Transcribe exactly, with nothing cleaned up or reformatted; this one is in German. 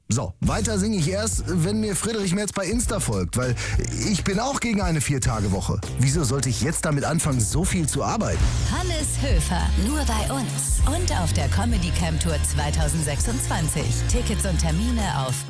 So, weiter singe ich erst, wenn mir Friedrich Merz bei Insta folgt, weil ich bin auch gegen eine Vier-Tage-Woche. Wieso sollte ich jetzt damit anfangen, so viel zu arbeiten? Hannes Höfer, nur bei uns und auf der Comedy Camp Tour zwanzig sechsundzwanzig. Tickets und Termine auf